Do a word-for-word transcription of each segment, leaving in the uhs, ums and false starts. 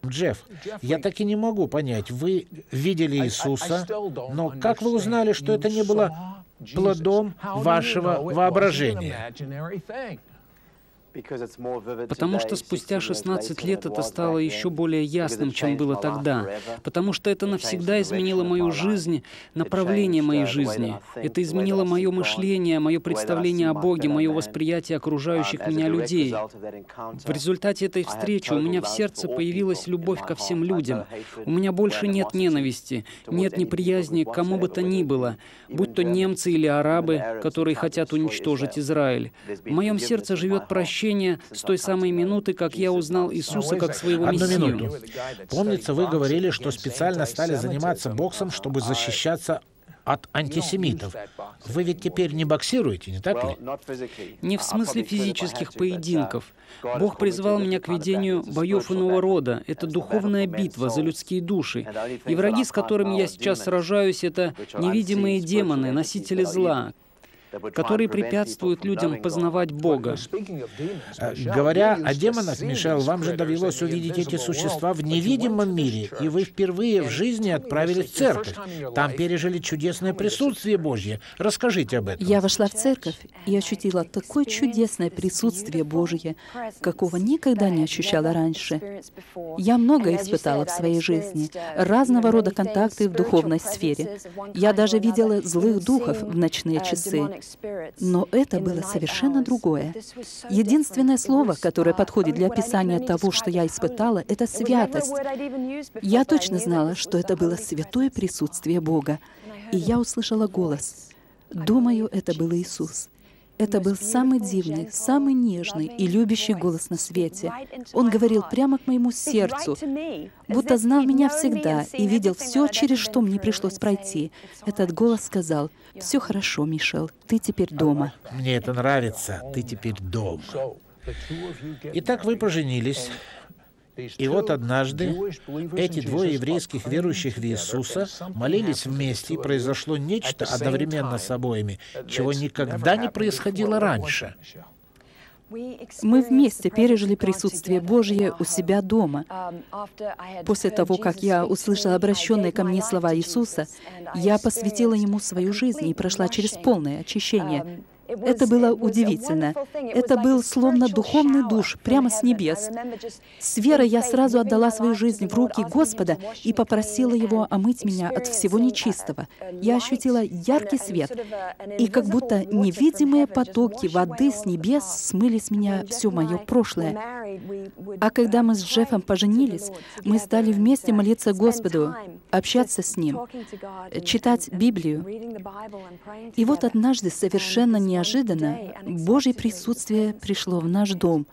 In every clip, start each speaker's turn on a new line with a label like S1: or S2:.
S1: Джефф, я так и не могу понять, вы видели Иисуса, но как вы узнали, что это не было плодом вашего воображения?
S2: Потому что спустя шестнадцать лет это стало еще более ясным, чем было тогда. Потому что это навсегда изменило мою жизнь, направление моей жизни. Это изменило мое мышление, мое представление о Боге, мое восприятие окружающих меня людей. В результате этой встречи у меня в сердце появилась любовь ко всем людям. У меня больше нет ненависти, нет неприязни к кому бы то ни было, будь то немцы или арабы, которые хотят уничтожить Израиль. В моем сердце живет прощение с той самой минуты, как я узнал Иисуса как своего
S1: Одну
S2: Мессию.
S1: минуту. Помнится, вы говорили, что специально стали заниматься боксом, чтобы защищаться от антисемитов. Вы ведь теперь не боксируете, не так ли?
S2: Не в смысле физических поединков. Бог призвал меня к ведению боев иного рода. Это духовная битва за людские души. И враги, с которыми я сейчас сражаюсь, это невидимые демоны, носители зла, которые препятствуют людям познавать Бога.
S1: Говоря о демонах, Мишель, вам же довелось увидеть эти существа в невидимом мире, и вы впервые в жизни отправились в церковь. Там пережили чудесное присутствие Божье. Расскажите об этом.
S3: Я вошла в церковь и ощутила такое чудесное присутствие Божье, какого никогда не ощущала раньше. Я многое испытала в своей жизни, разного рода контакты в духовной сфере. Я даже видела злых духов в ночные часы. Но это было совершенно другое. Единственное слово, которое подходит для описания того, что я испытала, это святость. Я точно знала, что это было святое присутствие Бога. И я услышала голос. Думаю, это был Иисус. Это был самый дивный, самый нежный и любящий голос на свете. Он говорил прямо к моему сердцу, будто знал меня всегда и видел все, через что мне пришлось пройти. Этот голос сказал: «Все хорошо, Мишель, ты теперь дома».
S1: Мне это нравится. Ты теперь дома. Итак, вы поженились. И вот однажды эти двое еврейских верующих в Иисуса молились вместе, и произошло нечто одновременно с обоими, чего никогда не происходило раньше.
S3: Мы вместе пережили присутствие Божье у себя дома. После того, как я услышала обращенные ко мне слова Иисуса, я посвятила Ему свою жизнь и прошла через полное очищение. Это было удивительно. Это был словно духовный душ прямо с небес. С верой я сразу отдала свою жизнь в руки Господа и попросила Его омыть меня от всего нечистого. Я ощутила яркий свет, и как будто невидимые потоки воды с небес смыли с меня все мое прошлое. А когда мы с Джеффом поженились, мы стали вместе молиться Господу, общаться с Ним, читать Библию. И вот однажды совершенно неожиданно Неожиданно Божье присутствие пришло в наш дом.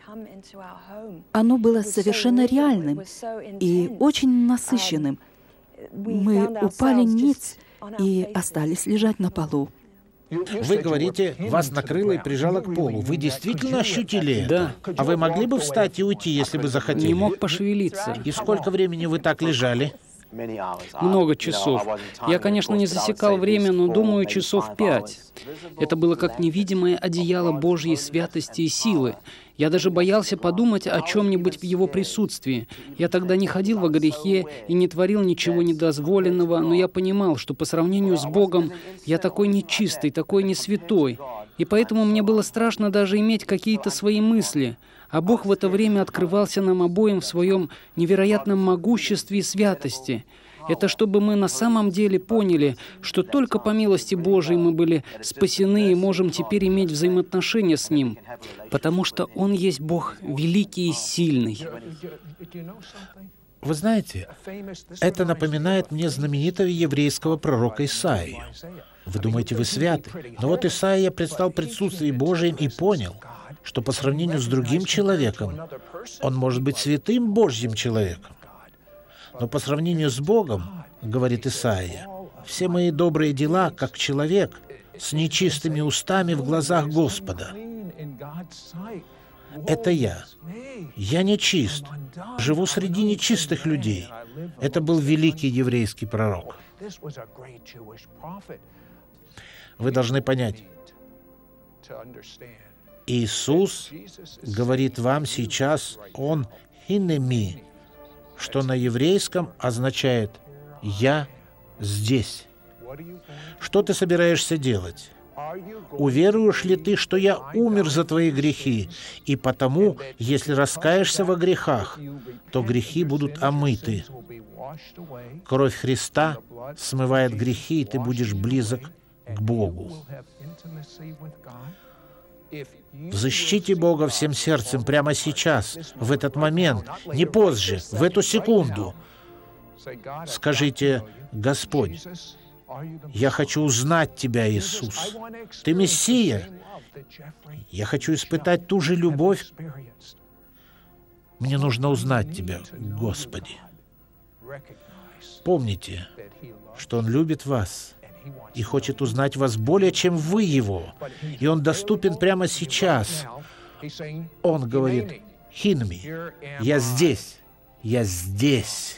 S3: Оно было совершенно реальным и очень насыщенным. Мы упали ниц и остались лежать на полу.
S1: Вы говорите, вас накрыло и прижало к полу. Вы действительно ощутили это?
S2: Да.
S1: А вы могли бы встать и уйти, если бы захотели?
S2: Не мог пошевелиться.
S1: И сколько времени вы так лежали?
S2: Много часов. Я, конечно, не засекал время, но думаю, часов пять. Это было как невидимое одеяло Божьей святости и силы. Я даже боялся подумать о чем-нибудь в Его присутствии. Я тогда не ходил во грехе и не творил ничего недозволенного, но я понимал, что по сравнению с Богом я такой нечистый, такой несвятой. И поэтому мне было страшно даже иметь какие-то свои мысли. А Бог в это время открывался нам обоим в своем невероятном могуществе и святости. Это чтобы мы на самом деле поняли, что только по милости Божией мы были спасены и можем теперь иметь взаимоотношения с Ним, потому что Он есть Бог великий и сильный.
S1: Вы знаете, это напоминает мне знаменитого еврейского пророка Исаию. Вы думаете, вы святы? Но вот Исаия предстал в присутствии Божьем и понял, что по сравнению с другим человеком он может быть святым Божьим человеком. Но по сравнению с Богом, говорит Исаия, все мои добрые дела, как человек, с нечистыми устами в глазах Господа. Это я. Я нечист. Живу среди нечистых людей. Это был великий еврейский пророк. Вы должны понять, Иисус говорит вам сейчас, Он «хинеми», что на еврейском означает «я здесь». Что ты собираешься делать? Уверуешь ли ты, что я умер за твои грехи, и потому, если раскаешься во грехах, то грехи будут омыты? Кровь Христа смывает грехи, и ты будешь близок к Богу. Взыщите Бога всем сердцем прямо сейчас, в этот момент, не позже, в эту секунду. Скажите: «Господь, я хочу узнать Тебя, Иисус. Ты Мессия. Я хочу испытать ту же любовь. Мне нужно узнать Тебя, Господи». Помните, что Он любит вас и хочет узнать вас более, чем вы Его. И Он доступен прямо сейчас. Он говорит: «Хинми, я здесь, я здесь».